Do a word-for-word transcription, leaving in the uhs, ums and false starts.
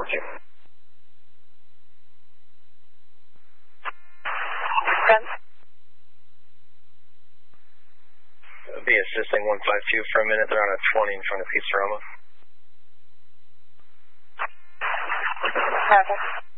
you. Gun. I'll be assisting one five two for a minute. They're on a twenty in front of Pizza Roma. Perfect.